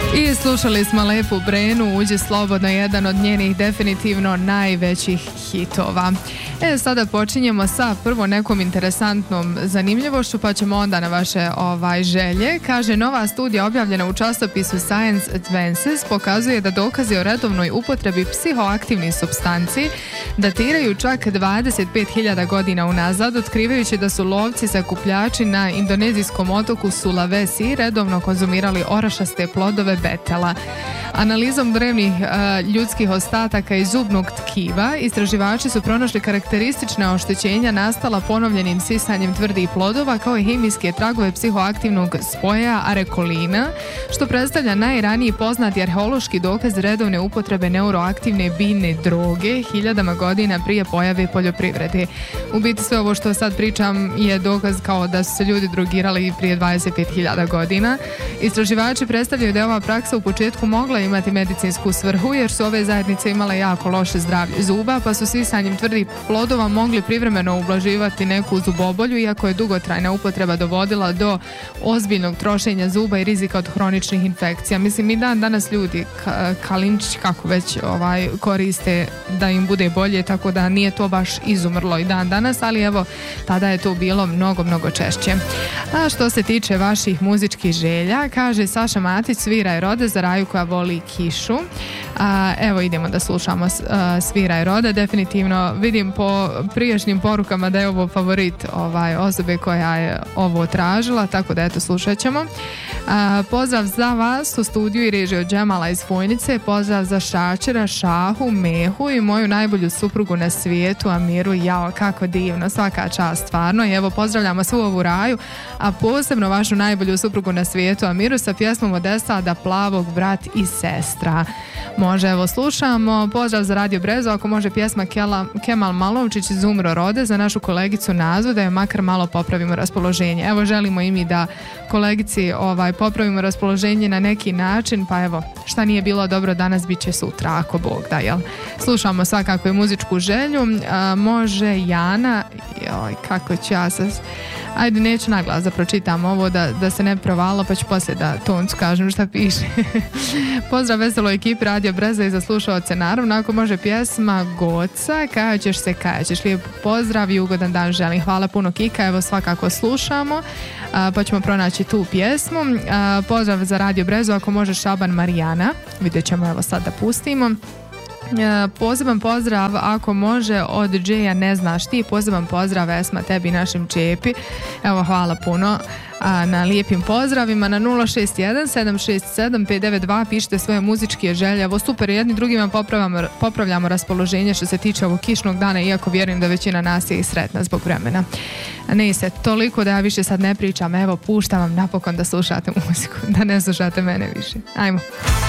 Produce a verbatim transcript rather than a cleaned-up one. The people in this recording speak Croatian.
I slušali smo Lepu Brenu, Uđi slobodno, jedan od njenih definitivno najvećih hitova. E, sada počinjemo sa prvo nekom interesantnom zanimljivošću, pa ćemo onda na vaše ovaj, želje. Kaže, nova studija objavljena u časopisu Science Advances pokazuje da dokazi o redovnoj upotrebi psihoaktivnih supstanci datiraju čak dvadeset pet hiljada godina unazad, otkrivajući da su lovci sakupljači na indonezijskom otoku Sulawesi redovno konzumirali orašaste plodove betela. Analizom drevnih uh, ljudskih ostataka i zubnog tkiva, istraživači su pronašli karakteristična oštećenja nastala ponovljenim sisanjem tvrdih plodova, kao i hemijske tragove psihoaktivnog spoja arekolina, što predstavlja najraniji poznati arheološki dokaz redovne upotrebe neuroaktivne biljne droge hiljadama godina prije pojave poljoprivrede. U biti sve ovo što sad pričam je dokaz kao da su se ljudi drogirali prije dvadeset pet hiljada godina. Istraživači predstavljaju da je ova praksa u početku mogla imati medicinsku svrhu, jer su ove zajednice imale jako loše zdravlje zuba, pa su sisanjem tvrdih plodova mogli privremeno ublaživati neku zubobolju, iako je dugotrajna upotreba dovodila do ozbiljnog trošenja zuba i rizika od hroničnih infekcija. Mislim, i dan danas ljudi ka, kalinčić kako već ovaj, koriste da im bude bolje, tako da nije to baš izumrlo i dan danas, ali evo, tada je to bilo mnogo, mnogo češće. A što se tiče vaših muzičkih želja, kaže Saša Matić, Sviraj rode za Raju koja voli kišu. A, evo idemo da slušamo a, Sviraj rode. Definitivno vidim po prijašnjim porukama da je ovo favorit ovaj, osobe koja je ovo tražila, tako da eto slušat ćemo. A, pozdrav za vas u studiju i režiju Džemala iz Fojnice, pozdrav za Šačera, Šahu, Mehu i moju najbolju suprugu na svijetu, Amiru. Jao, kako divno, svaka čast stvarno. I evo pozdravljamo svu ovu Raju, a posebno vašu najbolju suprugu na svijetu, Amiru, sa pjesmom od Esada Plavog, brat i sestra. Može, evo slušamo. Pozdrav za Radio Brezo, ako može pjesma Kela, Kemal Malovčić iz Umro rode za našu kolegicu Nazu, da je makar malo popravimo raspoloženje. Evo želimo i mi da kolegici ovaj, popravimo raspoloženje na neki način, pa evo, šta nije bilo dobro danas, bit će sutra, ako Bog da, jel? Slušamo svakako i muzičku želju. A, može Jana, joj, kako ću ja se... Ajde, neću naglas da pročitam ovo, da, da se ne provalo, pa ću poslije da toncu kažem šta piše. Pozdrav veseloj ekipi Radio Breza i za slušaoce, naravno, ako može pjesma Goca, kajaćeš se, kajaćeš. Lijep pozdrav i ugodan dan želim. Hvala puno Kika, evo svakako slušamo, a, pa ćemo pronaći tu pjesmu. A, pozdrav za Radio Brezu, ako može Šaban Marijana, vidjet ćemo, evo sad da pustimo. Poseban pozdrav ako može od Džeja Ne znaš ti, poseban pozdrav Esma tebi i našim Čepi. Evo, hvala puno a, na lijepim pozdravima. Na nula šest jedan sedam šest sedam pet devet dva pišite svoje muzičke želje. Evo super, jedni drugima popravljamo, popravljamo raspoloženje što se tiče ovog kišnog dana, iako vjerujem da većina nas je i sretna zbog vremena. Ne se toliko da ja više sad ne pričam, evo puštam vam napokon da slušate muziku, da ne slušate mene više. Ajmo.